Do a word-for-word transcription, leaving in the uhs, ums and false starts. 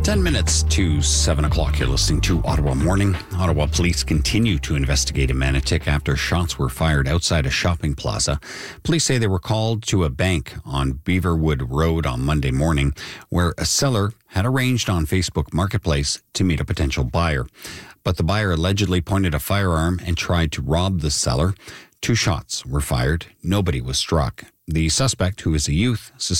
Ten minutes to seven o'clock. You're listening to Ottawa Morning. Ottawa police continue to investigate a Manotick after shots were fired outside a shopping plaza. Police say they were called to a bank on Beaverwood Road on Monday morning, where a seller had arranged on Facebook Marketplace to meet a potential buyer. But the buyer allegedly pointed a firearm and tried to rob the seller. Two shots were fired. Nobody was struck. The suspect, who is a youth,